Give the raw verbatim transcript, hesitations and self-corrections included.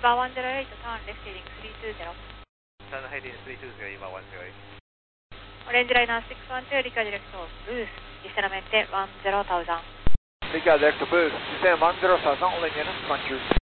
Lima one zero eight, turn left heading three two zero. Turn heading three two zero, Lima one zero eight. Orange liner six one two, Rica direct boost, descendamente one zero thousand. Rica direct boost, descend one zero thousand, Orange liner, control.